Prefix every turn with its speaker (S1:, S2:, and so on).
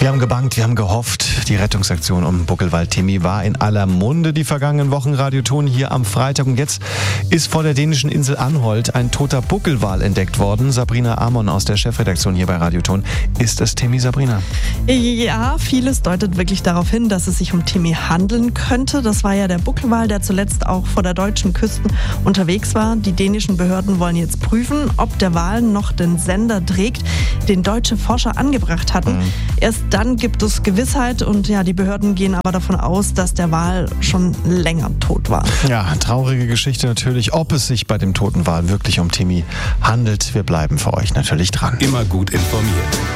S1: Wir haben gebangt, wir haben gehofft. Die Rettungsaktion um Buckelwald-Timmy war in aller Munde die vergangenen Wochen. Radioton hier am Freitag. Und jetzt ist vor der dänischen Insel Anholt ein toter Buckelwal entdeckt worden. Sabrina Amon aus der Chefredaktion hier bei Radioton. Ist es Timmy, Sabrina?
S2: Ja, vieles deutet wirklich darauf hin, dass es sich um Timmy handeln könnte. Das war ja der Buckelwal, der zuletzt auch vor der deutschen Küste unterwegs war. Die dänischen Behörden wollen jetzt prüfen, ob der Wal noch den Sender trägt, den deutsche Forscher angebracht hatten. Erst dann gibt es Gewissheit und ja, die Behörden gehen aber davon aus, dass der Wal schon länger tot war.
S1: Ja, traurige Geschichte natürlich. Ob es sich bei dem toten Wal wirklich um Timmy handelt, wir bleiben für euch natürlich dran.
S3: Immer gut informiert.